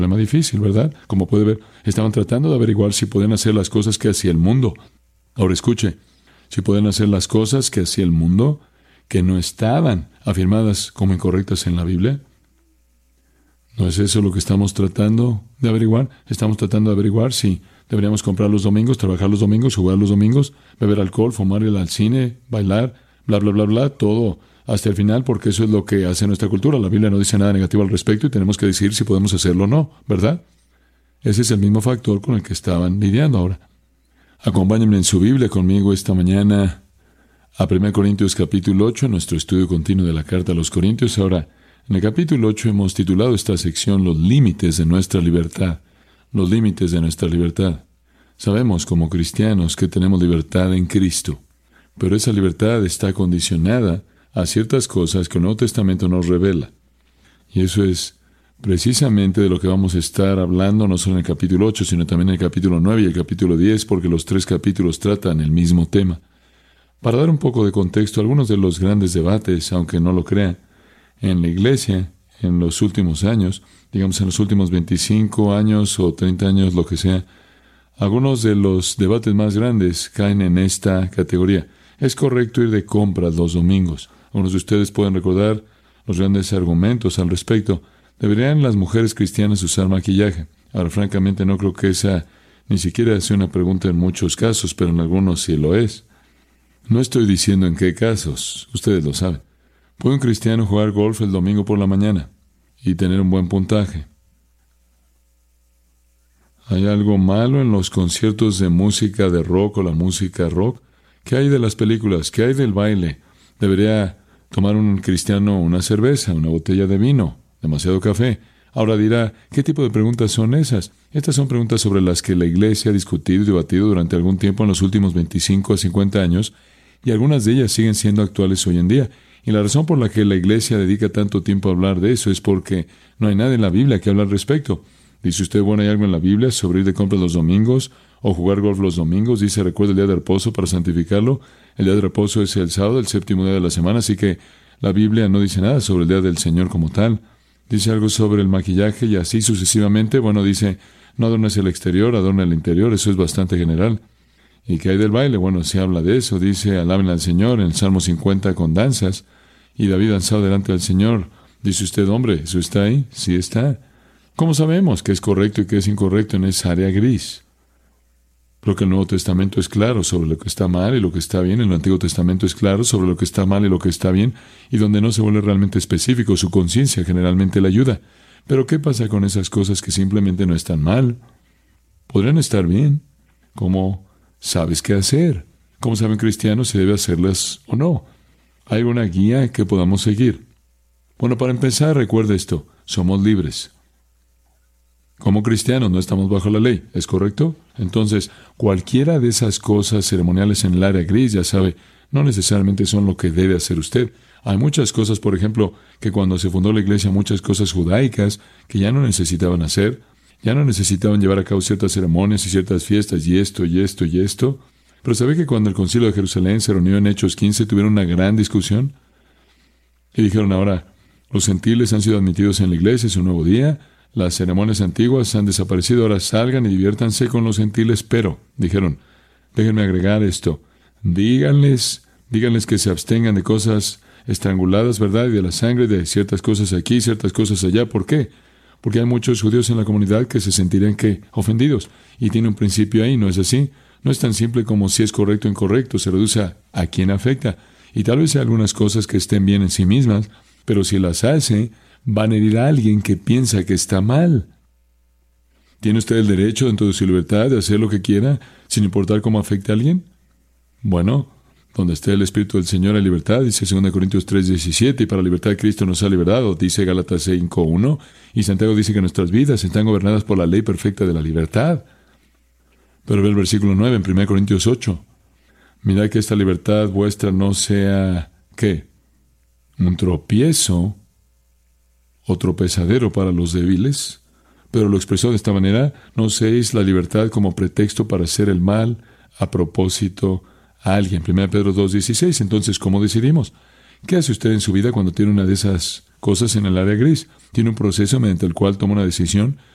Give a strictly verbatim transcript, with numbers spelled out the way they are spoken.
problema difícil, ¿verdad? Como puede ver, estaban tratando de averiguar si podían hacer las cosas que hacía el mundo. Ahora escuche, si pueden hacer las cosas que hacía el mundo, que no estaban afirmadas como incorrectas en la Biblia. ¿No es eso lo que estamos tratando de averiguar? Estamos tratando de averiguar si deberíamos comprar los domingos, trabajar los domingos, jugar los domingos, beber alcohol, fumar, ir al cine, bailar, bla, bla, bla, bla, todo hasta el final, porque eso es lo que hace nuestra cultura. La Biblia no dice nada negativo al respecto y tenemos que decidir si podemos hacerlo o no, ¿verdad? Ese es el mismo factor con el que estaban lidiando ahora. Acompáñenme en su Biblia conmigo esta mañana a primera Corintios capítulo ocho, nuestro estudio continuo de la carta a los Corintios. Ahora, en el capítulo ocho hemos titulado esta sección Los límites de nuestra libertad. Los límites de nuestra libertad. Sabemos como cristianos que tenemos libertad en Cristo, pero esa libertad está condicionada a ciertas cosas que el Nuevo Testamento nos revela. Y eso es precisamente de lo que vamos a estar hablando, no solo en el capítulo ocho, sino también en el capítulo nueve y el capítulo diez, porque los tres capítulos tratan el mismo tema. Para dar un poco de contexto, algunos de los grandes debates, aunque no lo crean, en la iglesia, en los últimos años, digamos en los últimos veinticinco años o treinta años, lo que sea, algunos de los debates más grandes caen en esta categoría. ¿Es correcto ir de compras los domingos? Algunos de ustedes pueden recordar los grandes argumentos al respecto. ¿Deberían las mujeres cristianas usar maquillaje? Ahora, francamente, no creo que esa ni siquiera sea una pregunta en muchos casos, pero en algunos sí lo es. No estoy diciendo en qué casos, ustedes lo saben. ¿Puede un cristiano jugar golf el domingo por la mañana y tener un buen puntaje? ¿Hay algo malo en los conciertos de música de rock o la música rock? ¿Qué hay de las películas? ¿Qué hay del baile? ¿Debería tomar un cristiano una cerveza, una botella de vino, demasiado café? Ahora dirá, ¿qué tipo de preguntas son esas? Estas son preguntas sobre las que la iglesia ha discutido y debatido durante algún tiempo en los últimos veinticinco a cincuenta años, y algunas de ellas siguen siendo actuales hoy en día. Y la razón por la que la iglesia dedica tanto tiempo a hablar de eso es porque no hay nada en la Biblia que hable al respecto. Dice usted, bueno, ¿hay algo en la Biblia sobre ir de compras los domingos o jugar golf los domingos? Dice, recuerda el día de reposo para santificarlo. El día de reposo es el sábado, el séptimo día de la semana, así que la Biblia no dice nada sobre el día del Señor como tal. Dice algo sobre el maquillaje y así sucesivamente. Bueno, dice, no adornes el exterior, adorna el interior. Eso es bastante general. ¿Y qué hay del baile? Bueno, se habla de eso. Dice, alaben al Señor en el Salmo cincuenta con danzas. Y David danzado delante del Señor. Dice usted, hombre, ¿eso está ahí? Sí está. ¿Cómo sabemos qué es correcto y qué es incorrecto en esa área gris? Porque el Nuevo Testamento es claro sobre lo que está mal y lo que está bien. El Antiguo Testamento es claro sobre lo que está mal y lo que está bien. Y donde no se vuelve realmente específico, su conciencia generalmente le ayuda. Pero ¿qué pasa con esas cosas que simplemente no están mal? Podrían estar bien. ¿Cómo sabes qué hacer? ¿Cómo sabe un cristiano si debe hacerlas o no? ¿Hay una guía que podamos seguir? Bueno, para empezar, recuerde esto. Somos libres. Como cristianos no estamos bajo la ley, ¿es correcto? Entonces, cualquiera de esas cosas ceremoniales en el área gris, ya sabe, no necesariamente son lo que debe hacer usted. Hay muchas cosas, por ejemplo, que cuando se fundó la iglesia, muchas cosas judaicas que ya no necesitaban hacer, ya no necesitaban llevar a cabo ciertas ceremonias y ciertas fiestas y esto y esto y esto. Pero ¿sabe que cuando el Concilio de Jerusalén se reunió en Hechos quince, tuvieron una gran discusión? Y dijeron, ahora, los gentiles han sido admitidos en la iglesia, es un nuevo día. Las ceremonias antiguas han desaparecido, ahora salgan y diviértanse con los gentiles, pero, dijeron, déjenme agregar esto, díganles, díganles que se abstengan de cosas estranguladas, ¿verdad? Y de la sangre, de ciertas cosas aquí, ciertas cosas allá. ¿Por qué? Porque hay muchos judíos en la comunidad que se sentirían que ofendidos, y tiene un principio ahí, ¿no es así? No es tan simple como si es correcto o incorrecto, se reduce a, a quién afecta, y tal vez hay algunas cosas que estén bien en sí mismas, pero si las hace, van a herir a alguien que piensa que está mal. ¿Tiene usted el derecho, dentro de su libertad, de hacer lo que quiera, sin importar cómo afecte a alguien? Bueno, donde esté el Espíritu del Señor hay libertad, dice segunda Corintios tres diecisiete, y para la libertad de Cristo nos ha liberado, dice Gálatas cinco uno, y Santiago dice que nuestras vidas están gobernadas por la ley perfecta de la libertad. Pero ve el versículo nueve en primera Corintios ocho. Mirad que esta libertad vuestra no sea, ¿qué? Un tropiezo o tropezadero para los débiles, pero lo expresó de esta manera, no uséis la libertad como pretexto para hacer el mal a propósito a alguien. primera Pedro dos dieciséis. Entonces, ¿cómo decidimos? ¿Qué hace usted en su vida cuando tiene una de esas cosas en el área gris? Tiene un proceso mediante el cual toma una decisión.